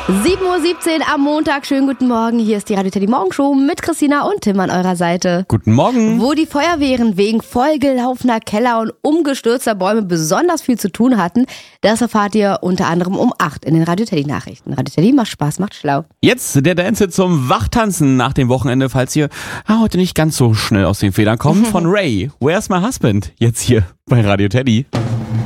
7:17 Uhr am Montag. Schönen guten Morgen. Hier ist die Radio Teddy Morgenshow mit Christina und Tim an eurer Seite. Guten Morgen. Wo die Feuerwehren wegen vollgelaufener Keller und umgestürzter Bäume besonders viel zu tun hatten, das erfahrt ihr unter anderem um 8 in den Radio Teddy Nachrichten. Radio Teddy macht Spaß, macht schlau. Jetzt der Dance zum Wachtanzen nach dem Wochenende, falls ihr heute nicht ganz so schnell aus den Federn kommt, von Ray. Where's my husband? Jetzt hier bei Radio Teddy.